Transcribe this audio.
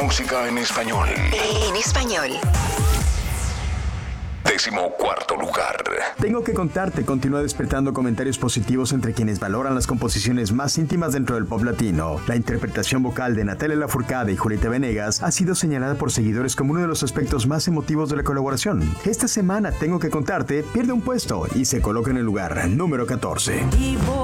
música en español. En español. 14º lugar. Tengo que contarte, continúa despertando comentarios positivos entre quienes valoran las composiciones más íntimas dentro del pop latino. La interpretación vocal de Natalia Lafourcade y Julieta Venegas ha sido señalada por seguidores como uno de los aspectos más emotivos de la colaboración. Esta semana, Tengo que contarte, pierde un puesto y se coloca en el lugar número 14.